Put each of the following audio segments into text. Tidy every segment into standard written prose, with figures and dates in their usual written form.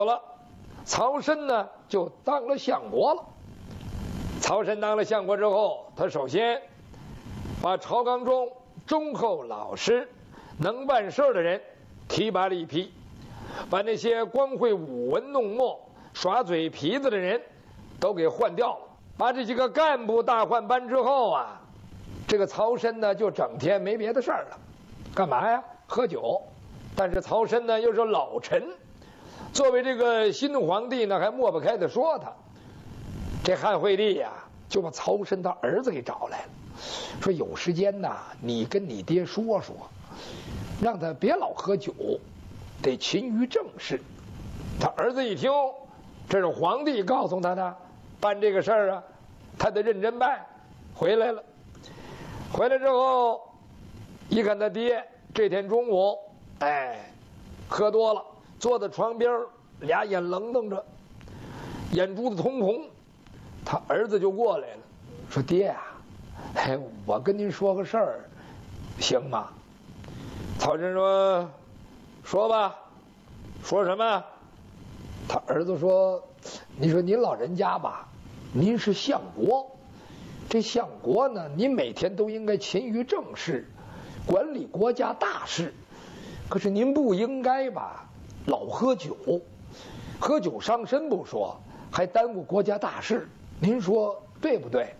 好了，曹参呢就当了相国了。曹参当了相国之后，他首先把朝纲中忠厚老实、能办事的人提拔了一批，把那些光会舞文弄墨、耍嘴皮子的人都给换掉了。把这几个干部大换班之后啊，这个曹参呢就整天没别的事儿了，干嘛呀？喝酒。但是曹参呢又是老臣，作为这个新皇帝呢，还抹不开的说他。这汉惠帝呀，就把曹参他儿子给找来了，说有时间呐，你跟你爹说说，让他别老喝酒，得勤于政事。他儿子一听，这是皇帝告诉他的，办这个事儿啊，他得认真办。回来了，回来之后一看他爹这天中午，喝多了，坐在床边，俩眼愣瞪着，眼珠子通红。他儿子就过来了，说：“爹啊，我跟您说个事儿，行吗？”曹参说：“说吧，说什么？”他儿子说：“你说您老人家吧，您是相国，这相国呢，您每天都应该勤于政事，管理国家大事。可是您不应该吧，老喝酒，喝酒伤身不说，还耽误国家大事。您说对不对？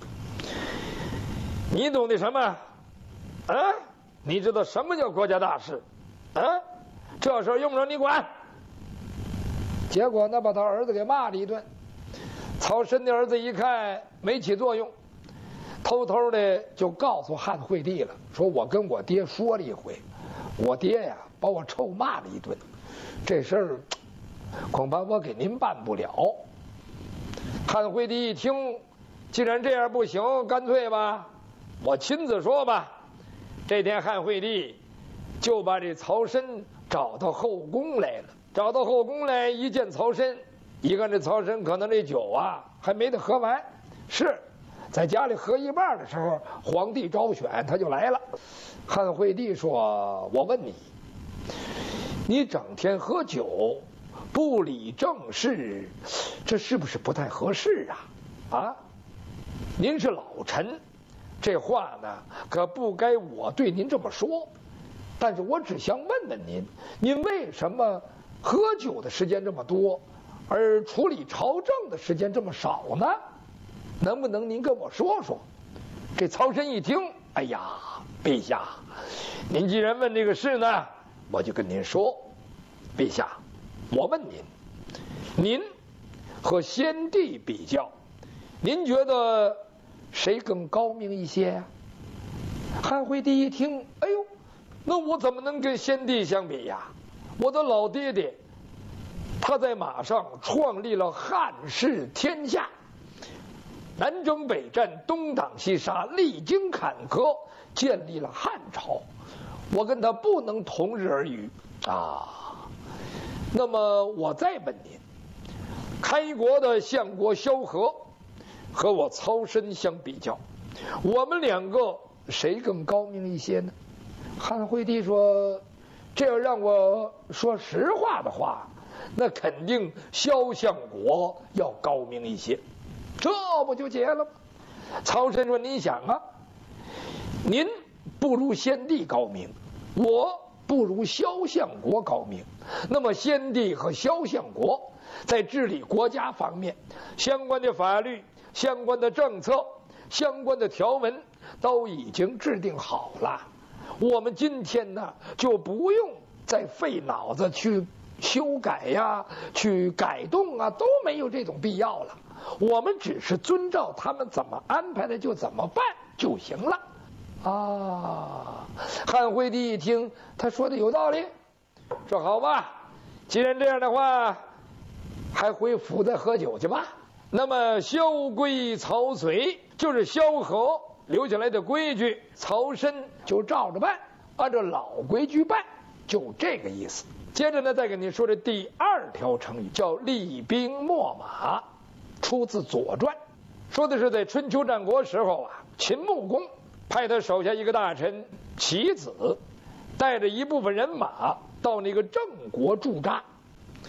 你懂得什么？啊？你知道什么叫国家大事？啊？这事儿用不着你管。”结果呢，把他儿子给骂了一顿。曹参的儿子一看没起作用，偷偷的就告诉汉惠帝了，说我跟我爹说了一回，我爹呀把我臭骂了一顿，这事儿恐怕我给您办不了。汉惠帝一听，既然这样不行，干脆吧，我亲自说吧。这天汉惠帝就把这曹参找到后宫来了。找到后宫来，一见曹参，一看这曹参可能这酒啊还没得喝完，是在家里喝一半的时候，皇帝招选他就来了。汉惠帝说：“我问你，你整天喝酒，不理政事，这是不是不太合适啊？啊，您是老臣，这话呢可不该我对您这么说。但是我只想问问您，您为什么喝酒的时间这么多，而处理朝政的时间这么少呢？能不能您跟我说说？”这曹参一听，哎呀，陛下，您既然问这个事呢，我就跟您说，陛下，我问您，您和先帝比较，您觉得谁更高明一些呀？汉惠帝一听，哎呦，那我怎么能跟先帝相比呀？我的老爹爹，他在马上创立了汉室天下，南征北战，东挡西杀，历经坎坷，建立了汉朝。我跟他不能同日而语啊。那么我再问您，开国的相国萧何和我曹参相比较，我们两个谁更高明一些呢？汉惠帝说：“这要让我说实话的话，那肯定萧相国要高明一些。”这不就结了吗？曹参说：“您想啊，您不如先帝高明，我不如萧相国高明。那么先帝和萧相国在治理国家方面，相关的法律、相关的政策、相关的条文都已经制定好了。我们今天呢，就不用再费脑子去修改呀、去改动啊，都没有这种必要了。我们只是遵照他们怎么安排的就怎么办就行了。”啊！汉惠帝一听，他说的有道理，说好吧，既然这样的话，还回府再喝酒去吧。那么萧规曹随，就是萧何留下来的规矩，曹参就照着办，按照老规矩办，就这个意思。接着呢，再给您说这第二条成语，叫厉兵秣马，出自《左传》，说的是在春秋战国时候啊，秦穆公派他手下一个大臣棋子，带着一部分人马到那个郑国驻扎。